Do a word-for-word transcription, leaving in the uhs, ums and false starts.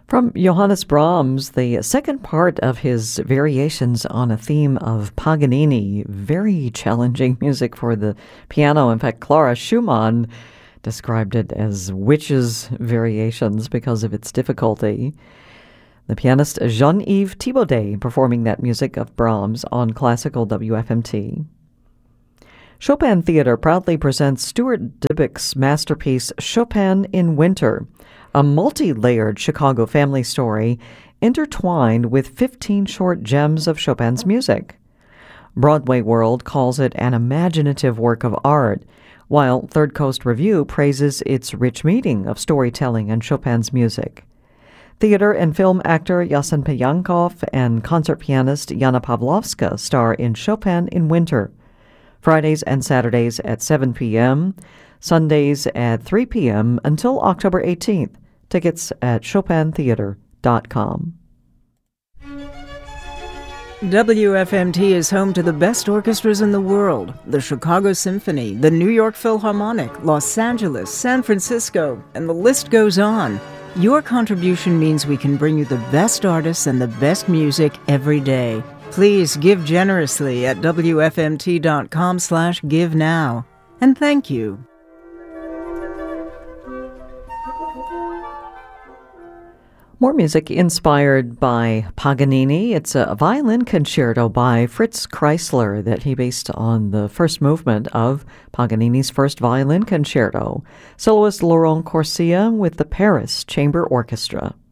From Johannes Brahms, the second part of his variations on a theme of Paganini. Very challenging music for the piano. In fact, Clara Schumann described it as witches' variations because of its difficulty. The pianist Jean-Yves Thibaudet performing that music of Brahms on classical W F M T. Chopin Theater proudly presents Stuart Dybek's masterpiece Chopin in Winter, a multi-layered Chicago family story intertwined with fifteen short gems of Chopin's music. Broadway World calls it an imaginative work of art, while Third Coast Review praises its rich meeting of storytelling and Chopin's music. Theater and film actor Yasen Payankov and concert pianist Yana Pavlovska star in Chopin in Winter, Fridays and Saturdays at seven p.m., Sundays at three p.m. until October eighteenth. Tickets at chopin theater dot com. W F M T is home to the best orchestras in the world: the Chicago Symphony, the New York Philharmonic, Los Angeles, San Francisco, and the list goes on. Your contribution means we can bring you the best artists and the best music every day. Please give generously at W F M T dot com slash give now. And thank you. More music inspired by Paganini. It's a violin concerto by Fritz Kreisler that he based on the first movement of Paganini's first violin concerto. Soloist Laurent Corsia with the Paris Chamber Orchestra.